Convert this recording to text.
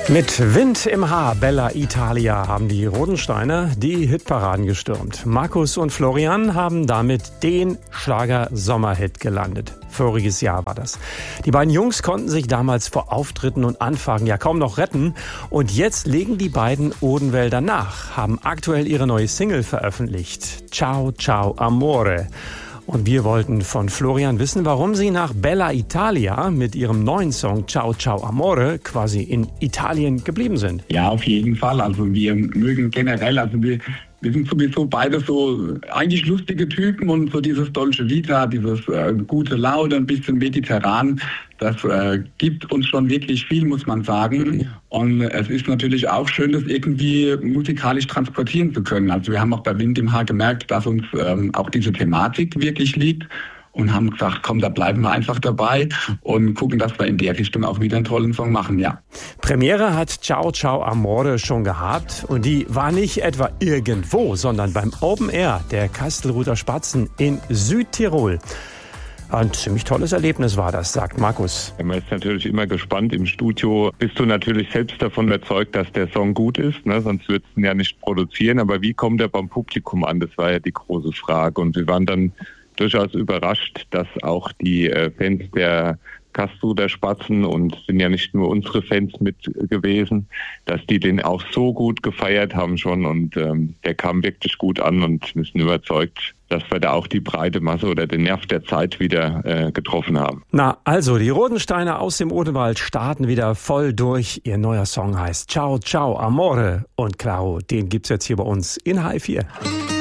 Mit Wind im Haar, Bella Italia, haben die Rodensteiner die Hitparaden gestürmt. Markus und Florian haben damit den Schlager-Sommerhit gelandet. Voriges Jahr war das. Die beiden Jungs konnten sich damals vor Auftritten und Anfragen ja kaum noch retten. Und jetzt legen die beiden Odenwälder nach, haben aktuell ihre neue Single veröffentlicht. Ciao, ciao, amore. Und wir wollten von Florian wissen, warum sie nach Bella Italia mit ihrem neuen Song Ciao Ciao Amore quasi in Italien geblieben sind. Ja, auf jeden Fall. Also wir mögen generell, wir sind sowieso beide so eigentlich lustige Typen und so dieses Dolce Vita, dieses gute Laune, ein bisschen mediterran, das gibt uns schon wirklich viel, muss man sagen. Und es ist natürlich auch schön, das irgendwie musikalisch transportieren zu können. Also wir haben auch bei Wind im Haar gemerkt, dass uns auch diese Thematik wirklich liegt. Und haben gesagt, komm, da bleiben wir einfach dabei und gucken, dass wir in der Richtung auch wieder einen tollen Song machen, ja. Premiere hat Ciao Ciao Amore schon gehabt und die war nicht etwa irgendwo, sondern beim Open Air der Kastelruther Spatzen in Südtirol. Ein ziemlich tolles Erlebnis war das, sagt Markus. Man ist natürlich immer gespannt. Im Studio bist du natürlich selbst davon überzeugt, dass der Song gut ist, ne? Sonst würdest du ihn ja nicht produzieren. Aber wie kommt er beim Publikum an? Das war ja die große Frage. Und wir waren dann durchaus überrascht, dass auch die Fans der Kastelruther Spatzen, und sind ja nicht nur unsere Fans mit gewesen, dass die den auch so gut gefeiert haben schon, und der kam wirklich gut an, und wir sind überzeugt, dass wir da auch die breite Masse oder den Nerv der Zeit wieder getroffen haben. Na, also die Rodensteiner aus dem Odenwald starten wieder voll durch. Ihr neuer Song heißt Ciao Ciao Amore, und klaro, den gibt's jetzt hier bei uns in H4.